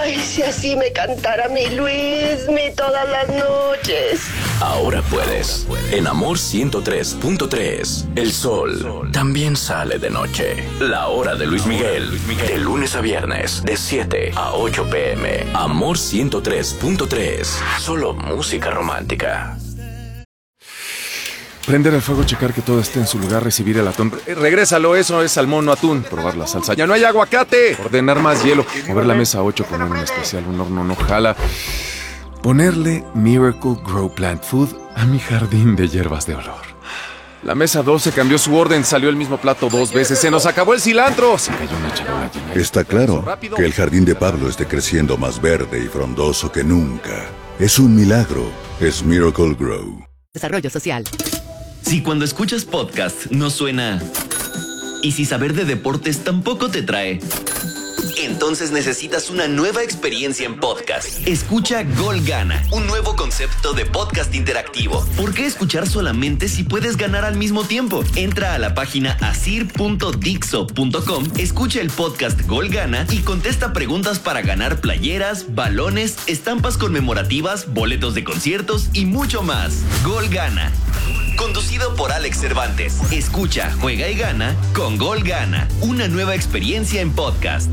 Ay, si así me cantara mi Luismi todas las noches. Ahora puedes. En Amor 103.3, el sol también sale de noche. La hora de Luis Miguel, de lunes a viernes, de 7 a 8 p.m. Amor 103.3, solo música romántica. Prender el fuego, checar que todo esté en su lugar, recibir el atún. Regrésalo, eso es salmón, no atún. Probar la salsa. ¡Ya no hay aguacate! Ordenar más hielo. Mover la mesa a 8, poner un especial, un horno no jala. Ponerle Miracle Grow Plant Food a mi jardín de hierbas de olor. La mesa 12 cambió su orden, salió el mismo plato 2 veces. ¡Se nos acabó el cilantro! Se cayó una charola llena. Está claro que el jardín de Pablo esté creciendo más verde y frondoso que nunca. Es un milagro. Es Miracle Grow. Desarrollo social. Si cuando escuchas podcast no suena y si saber de deportes tampoco te trae, entonces necesitas una nueva experiencia en podcast. Escucha Gol Gana, un nuevo concepto de podcast interactivo. ¿Por qué escuchar solamente si puedes ganar al mismo tiempo? Entra a la página asir.dixo.com, escucha el podcast Gol Gana y contesta preguntas para ganar playeras, balones, estampas conmemorativas, boletos de conciertos y mucho más. Gol Gana. Conducido por Alex Cervantes. Escucha, juega y gana con Gol Gana. Una nueva experiencia en podcast.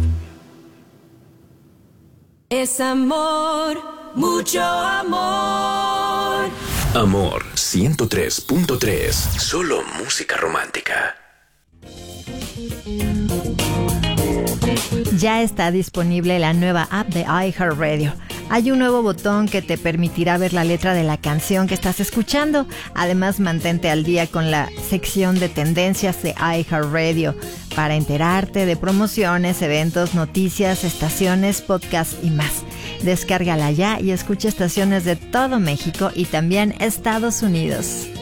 Es amor, mucho amor. Amor 103.3, solo música romántica. Ya está disponible la nueva app de iHeartRadio. Hay un nuevo botón que te permitirá ver la letra de la canción que estás escuchando. Además, mantente al día con la sección de tendencias de iHeartRadio para enterarte de promociones, eventos, noticias, estaciones, podcasts y más. Descárgala ya y escucha estaciones de todo México y también Estados Unidos.